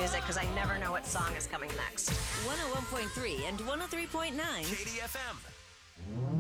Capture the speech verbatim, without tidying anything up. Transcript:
music because I never know what song is coming next. one oh one point three and one oh three point nine K D F M.